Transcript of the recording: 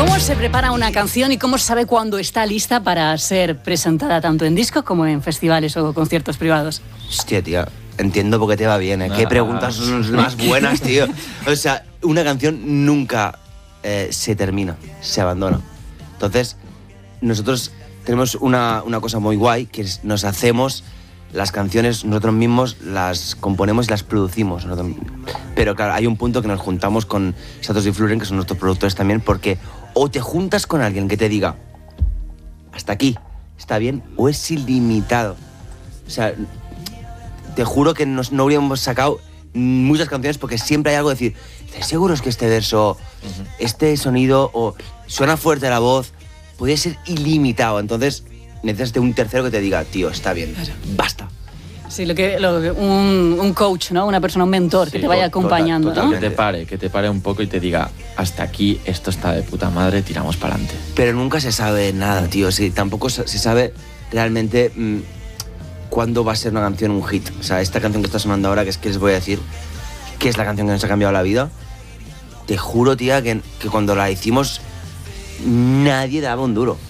¿Cómo se prepara una canción y cómo se sabe cuándo está lista para ser presentada tanto en discos como en festivales o conciertos privados? Hostia, tío, entiendo por qué te va bien, ¿eh? Qué preguntas son más buenas, tío. O sea, una canción nunca se termina, se abandona. Entonces, nosotros tenemos una cosa muy guay, que es nos hacemos las canciones nosotros mismos, las componemos y las producimos nosotros mismos. Pero claro, hay un punto que nos juntamos con Satos y Fluren, que son nuestros productores también, porque o te juntas con alguien que te diga hasta aquí, está bien, o es ilimitado. O sea, te juro que no habríamos sacado muchas canciones porque siempre hay algo de decir, ¿estás seguros que este verso, este sonido, o suena fuerte la voz, puede ser ilimitado? Entonces necesitas un tercero que te diga, tío, está bien, basta. Sí, un coach, ¿no? Una persona, un mentor, sí, que te vaya acompañando, ¿no? Que te pare un poco y te diga, hasta aquí, esto está de puta madre, tiramos para adelante. Pero nunca se sabe nada, tío. Sí, tampoco se sabe realmente cuándo va a ser una canción un hit. O sea, esta canción que está sonando ahora, que es que les voy a decir, que es la canción que nos ha cambiado la vida. Te juro, tía, que cuando la hicimos, nadie daba un duro.